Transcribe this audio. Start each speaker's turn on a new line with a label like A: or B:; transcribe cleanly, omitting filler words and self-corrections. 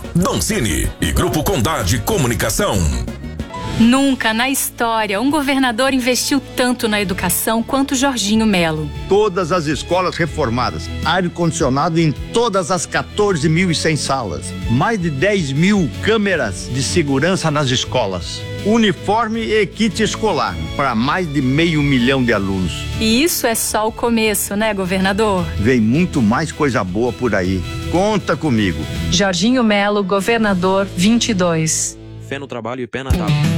A: Doncini e Grupo Condade Comunicação.
B: Nunca na história um governador investiu tanto na educação quanto Jorginho Melo.
C: Todas as escolas reformadas, ar-condicionado em todas as 14.100 salas, mais de 10 mil câmeras de segurança nas escolas, uniforme e kit escolar para mais de 500 mil de alunos.
B: E isso é só o começo, né, governador?
C: Vem muito mais coisa boa por aí. Conta comigo.
D: Jorginho Melo, governador 22.
E: Fé no trabalho e pé na tábua.